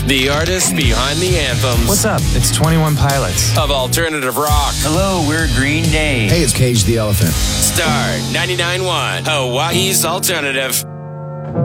The artists behind the anthems. What's up? It's 21 Pilots. Of alternative rock. Hello, we're Green Day. Hey, it's Cage the Elephant. Star 99.1, Hawaii's Alternative.